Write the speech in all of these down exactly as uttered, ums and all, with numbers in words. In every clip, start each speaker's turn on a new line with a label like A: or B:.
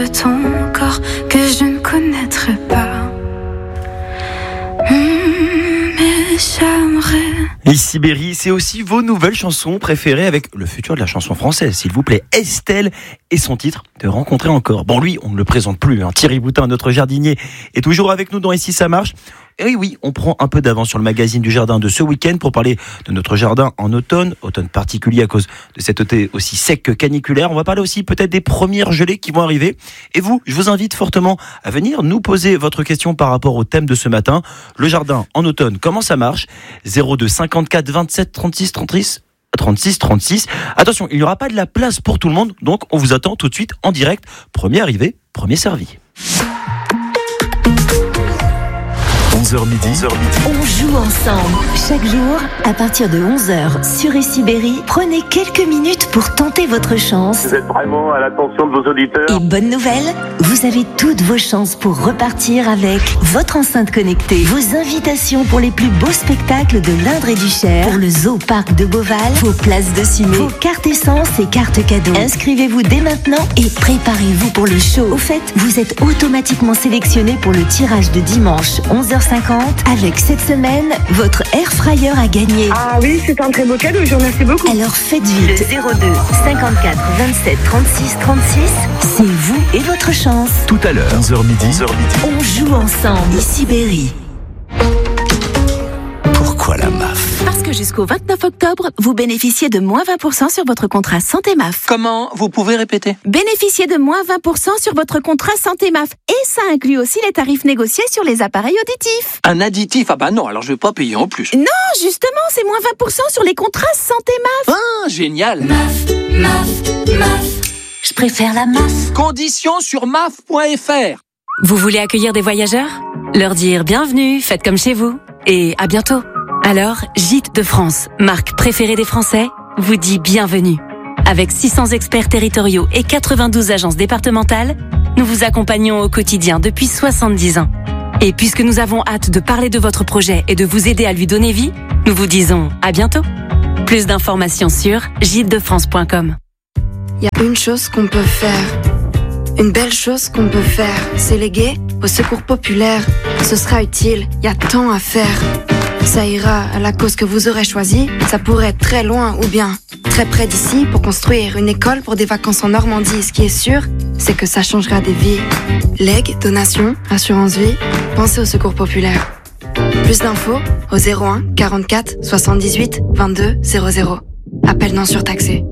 A: de ton corps que je ne connaîtrai pas. Mmh, mais j'aimerais.
B: Ici Berry, c'est aussi vos nouvelles chansons préférées avec le futur de la chanson française, s'il vous plaît, Estelle, et son titre de Rencontrer encore. Bon, lui, on ne le présente plus, hein. Thierry Boutin, notre jardinier, est toujours avec nous dans Ici ça marche. Et oui, oui, on prend un peu d'avance sur le magazine du jardin de ce week-end pour parler de notre jardin en automne, automne particulier à cause de cet été aussi sec que caniculaire. On va parler aussi peut-être des premières gelées qui vont arriver. Et vous, je vous invite fortement à venir nous poser votre question par rapport au thème de ce matin. Le jardin en automne, comment ça marche ? zéro deux cinquante-quatre vingt-sept trente-six trente-six trente-six trente-six. Attention, il n'y aura pas de la place pour tout le monde, donc on vous attend tout de suite en direct. Premier arrivé, premier servi.
C: onze heures midi. onze heures midi.
D: On joue ensemble. Chaque jour, à partir de onze heures, sur Ici Berry, prenez quelques minutes pour tenter votre chance.
E: Vous êtes vraiment à l'attention de vos auditeurs.
D: Et bonne nouvelle, vous avez toutes vos chances pour repartir avec votre enceinte connectée, vos invitations pour les plus beaux spectacles de l'Indre et du Cher, pour le Zoo Parc de Beauval, vos places de ciné, vos cartes essence et cartes cadeaux. Inscrivez-vous dès maintenant et préparez-vous pour le show. Au fait, vous êtes automatiquement sélectionné pour le tirage de dimanche onze heures cinquante avec cette semaine votre air fryer à gagner.
F: Ah oui, c'est un très beau cadeau, je vous remercie beaucoup.
D: Alors faites vite. Le zéro deux cinquante-quatre vingt-sept trente-six trente-six, c'est vous et votre chance.
C: Tout à l'heure, onze heures midi. onze heures midi.
D: On joue ensemble. Ici Berry.
C: Pourquoi la M A F ?
G: Parce que jusqu'au vingt-neuf octobre, vous bénéficiez de moins vingt pour cent sur votre contrat Santé M A F.
H: Comment ? Vous pouvez répéter ?
G: Bénéficiez de moins vingt pour cent sur votre contrat Santé M A F. Et ça inclut aussi les tarifs négociés sur les appareils auditifs.
H: Un additif ? Ah bah non, alors je vais pas payer en plus.
G: Non, justement, c'est moins vingt pour cent sur les contrats Santé M A F.
H: Ah, génial !
A: M A F, M A F, M A F.
D: Je préfère la M A F.
H: Conditions sur M A F point F R.
I: Vous voulez accueillir des voyageurs ? Leur dire bienvenue, faites comme chez vous. Et à bientôt. Alors, Gîtes de France, marque préférée des Français, vous dit bienvenue. Avec six cents experts territoriaux et quatre-vingt-douze agences départementales, nous vous accompagnons au quotidien depuis soixante-dix ans. Et puisque nous avons hâte de parler de votre projet et de vous aider à lui donner vie, nous vous disons à bientôt. Plus d'informations sur gîtes de france point com.
A: Il y a une chose qu'on peut faire, une belle chose qu'on peut faire, c'est léguer au secours populaire. Ce sera utile, il y a tant à faire. Ça ira à la cause que vous aurez choisie. Ça pourrait être très loin ou bien très près d'ici pour construire une école pour des vacances en Normandie. Ce qui est sûr, c'est que ça changera des vies. Legs, donations, assurance vie, pensez au secours populaire. Plus d'infos au zéro un quarante-quatre soixante-dix-huit vingt-deux zéro zéro. Appel non surtaxé.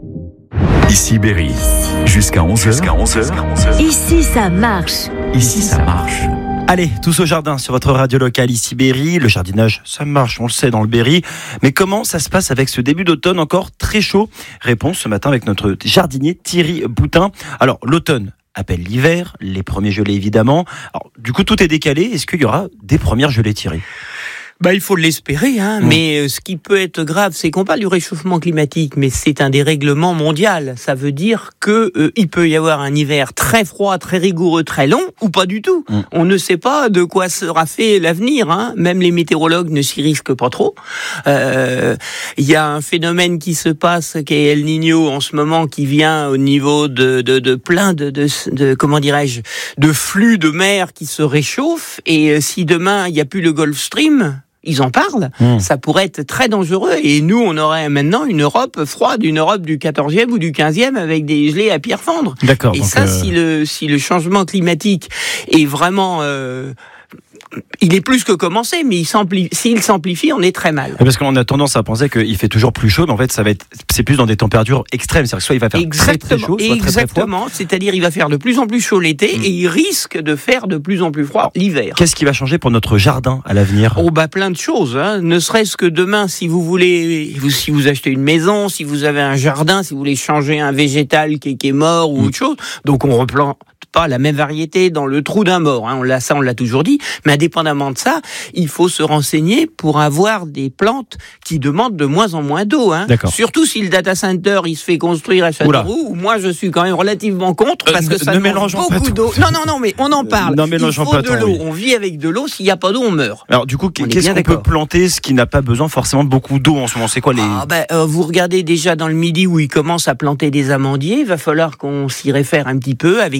C: Ici Berry. Jusqu'à onze heures. Jusqu'à onze heures.
D: Ici ça marche.
C: Ici ça marche.
B: Allez, tous au jardin sur votre radio locale Ici Berry. Le jardinage, ça marche, on le sait, dans le Berry. Mais comment ça se passe avec ce début d'automne encore très chaud ? Réponse ce matin avec notre jardinier Thierry Boutin. Alors, l'automne appelle l'hiver, les premiers gelées évidemment. Alors, du coup, tout est décalé. Est-ce qu'il y aura des premières gelées, Thierry ?
J: Bah, il faut l'espérer, hein. Mmh. Mais euh, ce qui peut être grave, c'est qu'on parle du réchauffement climatique, mais c'est un dérèglement mondial. Ça veut dire que euh, il peut y avoir un hiver très froid, très rigoureux, très long, ou pas du tout. Mmh. On ne sait pas de quoi sera fait l'avenir, hein. Même les météorologues ne s'y risquent pas trop. Euh, il y a un phénomène qui se passe, qui est El Niño en ce moment, qui vient au niveau de de, de plein de, de de comment dirais-je, de flux de mer qui se réchauffent. Et euh, si demain il y a plus le Gulf Stream, ils en parlent, mmh. ça pourrait être très dangereux. Et nous, on aurait maintenant une Europe froide, une Europe du quatorzième ou du quinzième avec des gelées à pierre fendre.
B: D'accord.
J: Et
B: donc
J: ça, euh... si le si le changement climatique est vraiment euh, il est plus que commencé, mais il s'amplifie, s'il s'amplifie, on est très mal.
B: Parce qu'on a tendance à penser qu'il fait toujours plus chaud, mais en fait, ça va être, c'est plus dans des températures extrêmes. C'est-à-dire que soit il va faire
J: exactement,
B: très très chaud, soit
J: exactement,
B: très très froid.
J: C'est-à-dire il va faire de plus en plus chaud l'été mmh. et il risque de faire de plus en plus froid l'hiver.
B: Qu'est-ce qui va changer pour notre jardin à l'avenir ?
J: Oh bah plein de choses, hein. Ne serait-ce que demain, si vous voulez, si vous achetez une maison, si vous avez un jardin, si vous voulez changer un végétal qui est, qui est mort ou mmh. autre chose, donc on replante pas la même variété dans le trou d'un mort, hein. On l'a, ça on l'a toujours dit, mais indépendamment de ça, il faut se renseigner pour avoir des plantes qui demandent de moins en moins d'eau, hein. Surtout si le data center il se fait construire à Châteauroux, où moi je suis quand même relativement contre parce que euh, ça demande beaucoup d'eau. Non non non, mais on en parle.
B: Non,
J: il faut
B: pas
J: de
B: tant,
J: l'eau.
B: Oui.
J: On vit avec de l'eau. S'il n'y a pas d'eau, on meurt.
B: Alors du coup,
J: on
B: qu'est-ce qu'on peut planter, ce qui n'a pas besoin forcément de beaucoup d'eau en ce moment ? C'est quoi les
J: ah, ben, euh, vous regardez déjà dans le Midi où ils commencent à planter des amandiers. Il va falloir qu'on s'y réfère un petit peu avec les figuiers.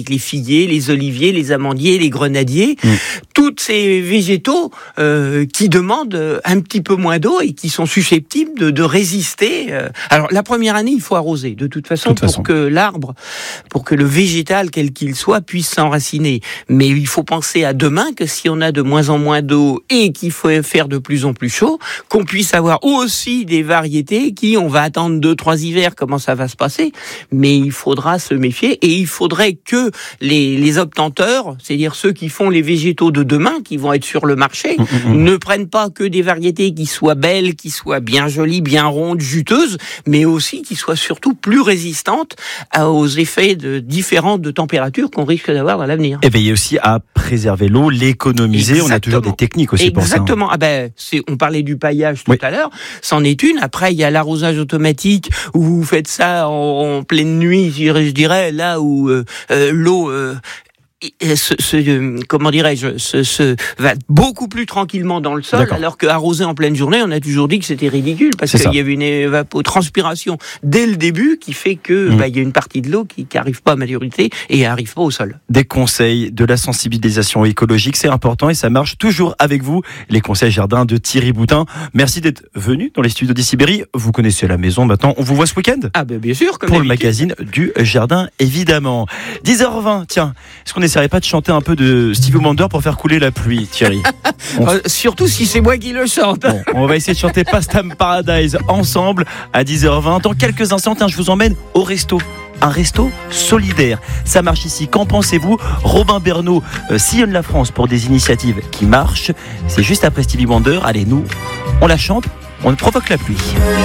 J: figuiers, les oliviers, les amandiers, les grenadiers, mmh. toutes ces végétaux euh, qui demandent un petit peu moins d'eau et qui sont susceptibles de, de résister. Alors la première année, il faut arroser de toute façon toute pour façon. que l'arbre, pour que le végétal quel qu'il soit puisse s'enraciner. Mais il faut penser à demain que si on a de moins en moins d'eau et qu'il faut faire de plus en plus chaud, qu'on puisse avoir aussi des variétés qui, on va attendre deux, trois hivers, comment ça va se passer, mais il faudra se méfier et il faudrait que les, les obtenteurs, c'est-à-dire ceux qui font les végétaux de demain, qui vont être sur le marché, mmh, mmh. ne prennent pas que des variétés qui soient belles, qui soient bien jolies, bien rondes, juteuses, mais aussi qui soient surtout plus résistantes aux effets de, différents de température qu'on risque d'avoir dans l'avenir.
B: Et veillez aussi à préserver l'eau, l'économiser. Exactement. On a toujours des techniques aussi
J: Exactement.
B: pour ça.
J: Exactement. Ah ben, c'est, on parlait du paillage tout oui. à l'heure. C'en est une. Après, il y a l'arrosage automatique où vous faites ça en, en pleine nuit, je dirais, là où euh, euh, l'eau... Euh, Ce, ce, comment dirais-je, ce, ce, va beaucoup plus tranquillement dans le sol, D'accord. alors qu'arroser en pleine journée, on a toujours dit que c'était ridicule, parce C'est qu'il ça. y avait une évapotranspiration dès le début qui fait que mmh. bah, y a une partie de l'eau qui n'arrive pas à maturité et n'arrive pas au sol.
B: Des conseils, de la sensibilisation écologique, c'est important et ça marche toujours avec vous. Les conseils jardins de Thierry Boutin. Merci d'être venu dans les studios d'Ici Berry. Vous connaissez la maison maintenant. On vous voit ce week-end ?
J: Ah ben bien sûr, comme
B: Pour
J: d'habitude.
B: Le magazine du jardin, évidemment. dix heures vingt, tiens, est-ce qu'on essaierait pas de chanter un peu de Stevie Wonder pour faire couler la pluie, Thierry?
J: On... euh, surtout si c'est moi qui le chante.
B: Bon, on va essayer de chanter Pastime Paradise ensemble à dix heures vingt. Dans quelques instants, tiens, je vous emmène au resto. Un resto solidaire. Ça marche ici. Qu'en pensez-vous? Robin Bernot euh, sillonne la France pour des initiatives qui marchent. C'est juste après Stevie Wonder. Allez, nous, on la chante, on provoque la pluie.